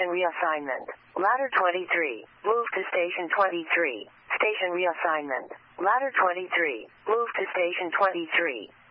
Station reassignment. Ladder 23. Move to Station 23. Station reassignment. Ladder 23. Move to Station 23.